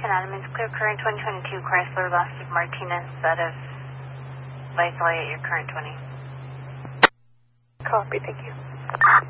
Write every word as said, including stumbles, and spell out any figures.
ten Adams, clear current twenty twenty-two Chrysler Velocity Martinez out of Viceroy at your current twenty. Copy, thank you.